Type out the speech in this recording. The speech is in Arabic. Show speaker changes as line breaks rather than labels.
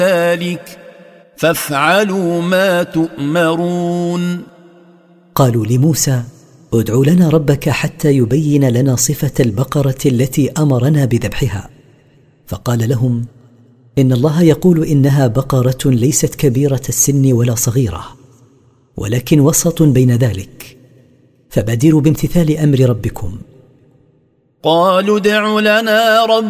ذلك فافعلوا ما تؤمرون.
قالوا لموسى: ادع لنا ربك حتى يبين لنا صفة البقرة التي أمرنا بذبحها. فقال لهم: إن الله يقول إنها بقرة ليست كبيرة السن ولا صغيرة، ولكن وسط بين ذلك، فبادروا بامتثال أمر ربكم.
قالوا ادع لنا ربك